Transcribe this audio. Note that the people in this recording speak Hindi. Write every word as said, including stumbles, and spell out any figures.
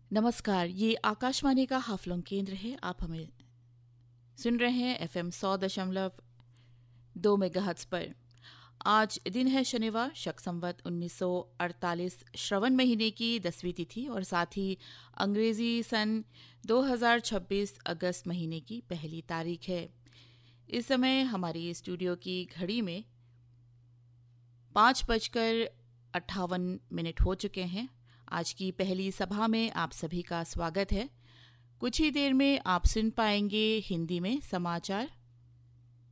नमस्कार, ये आकाशवाणी का हाफलंग केंद्र है। आप हमें सुन रहे हैं एफ एम सौ दशमलव दो मेगाहर्ट्ज पर। आज दिन है शनिवार, शक संवत उन्नीस सौ अड़तालीस श्रवण महीने की दसवीं तिथि और साथ ही अंग्रेजी सन दो हज़ार छब्बीस अगस्त महीने की पहली तारीख है। इस समय हमारी स्टूडियो की घड़ी में पाँच बजकर अट्ठावन मिनट हो चुके हैं। आज की पहली सभा में आप सभी का स्वागत है। कुछ ही देर में आप सुन पाएंगे हिंदी में समाचार,